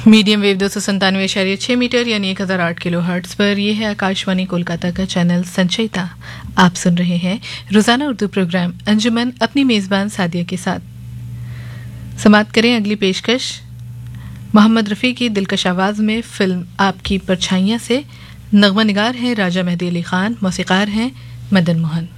Medium wave 297.6 metre यानी 1008 kilo hertz पर यह है आकाशवाणी कोलकाता का चैनल संचयिता। आप सुन रहे हैं रोजाना उर्दू प्रोग्राम अंजुमन अपनी मेजबान सादिया के साथ। समाप्त करें अगली पेशकश मोहम्मद रफ़ी की दिलकश आवाज़ में फिल्म आपकी परछाइयाँ से। नगमा निगार हैं राजा मेहदी अली खान, मौसीकार हैं मदन मोहन।